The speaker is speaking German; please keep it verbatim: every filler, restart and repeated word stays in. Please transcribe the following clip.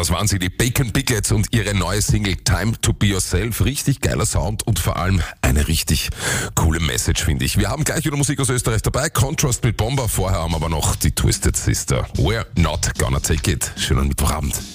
Das waren sie, die Bacon Biglets und ihre neue Single Time to Be Yourself. Richtig geiler Sound und vor allem eine richtig coole Message, finde ich. Wir haben gleich wieder Musik aus Österreich dabei. Contrast mit Bomber. Vorher haben wir aber noch die Twisted Sister. We're not gonna take it. Schönen Mittwochabend.